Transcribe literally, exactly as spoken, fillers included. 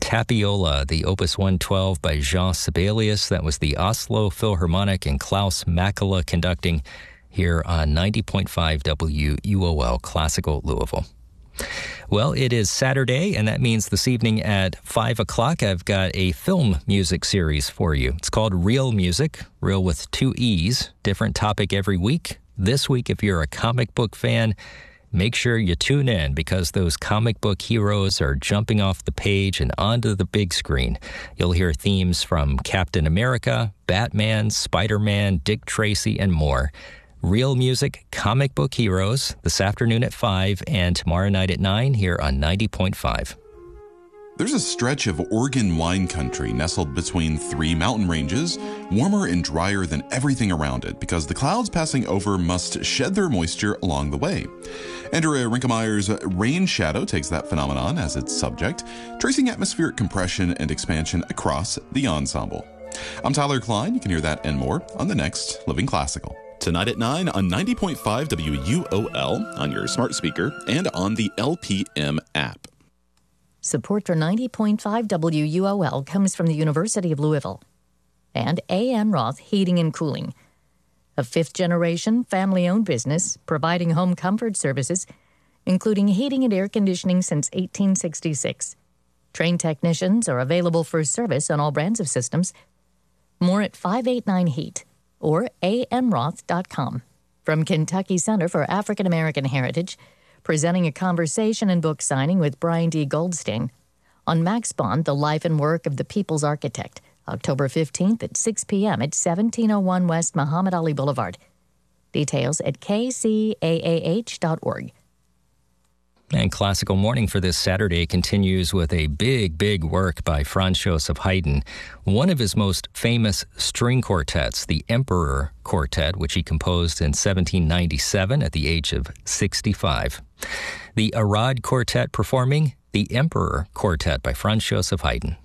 Capiola, the Opus one twelve by Jean Sibelius. That was the Oslo Philharmonic and Klaus Makela conducting here on ninety point five W U O L Classical Louisville. Well, it is Saturday, and that means this evening at five o'clock, I've got a film music series for you. It's called Real Music, real with two E's, different topic every week. This week, if you're a comic book fan, make sure you tune in because those comic book heroes are jumping off the page and onto the big screen. You'll hear themes from Captain America, Batman, Spider-Man, Dick Tracy, and more. Real Music, Comic Book Heroes, this afternoon at five and tomorrow night at nine here on ninety point five. There's a stretch of Oregon wine country nestled between three mountain ranges, warmer and drier than everything around it because the clouds passing over must shed their moisture along the way. Andrea Rinkelmeyer's Rain Shadow takes that phenomenon as its subject, tracing atmospheric compression and expansion across the ensemble. I'm Tyler Klein. You can hear that and more on the next Living Classical. Tonight at nine on ninety point five W U O L, on your smart speaker, and on the L P M app. Support for ninety point five W U O L comes from the University of Louisville and A M Roth Heating and Cooling, a fifth-generation family-owned business providing home comfort services, including heating and air conditioning since eighteen sixty-six. Trained technicians are available for service on all brands of systems. More at five eighty-nine heat. Or A M roth dot com. From Kentucky Center for African American Heritage, presenting a conversation and book signing with Brian D. Goldstein on Max Bond, The Life and Work of the People's Architect, October fifteenth at six p.m. at seventeen oh one West Muhammad Ali Boulevard. Details at k c a a h dot org. And Classical Morning for this Saturday continues with a big, big work by Franz Joseph Haydn, one of his most famous string quartets, the Emperor Quartet, which he composed in seventeen ninety-seven at the age of sixty-five. The Arad Quartet performing the Emperor Quartet by Franz Joseph Haydn.